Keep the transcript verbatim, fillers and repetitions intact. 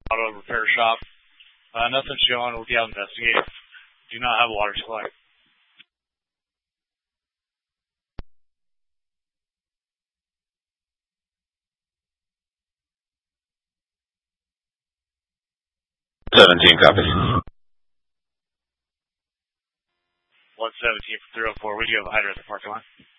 auto repair shop. Uh, nothing showing. We'll be out investigating. Do not have water supply. seventeen copies. one seventeen from three oh four. We do have a hydrant at the parking lot.